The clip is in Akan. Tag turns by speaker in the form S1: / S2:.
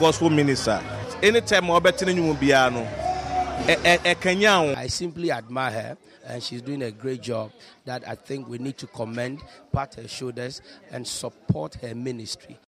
S1: gospel minister. Anytime I bet you will be
S2: I simply admire her, and she's doing a great job that I think we need to commend, pat her shoulders, and support her ministry.